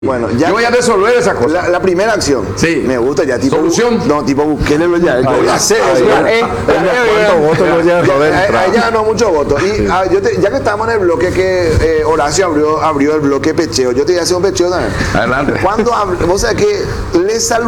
Bueno, ya yo voy a resolver esa cosa. la primera acción. Sí. Me gusta ya, tipo. ¿Solución? No, tipo Bukele lo ya. Ahí, Ya sé. ahí, ¿cuántos votos lo llevan? Ahí ya no muchos votos. Y ya que estamos en el bloque que Horacio abrió el bloque pecheo, yo te voy a hacer un pecheo también. Adelante. Cuando vos sabés que le saludó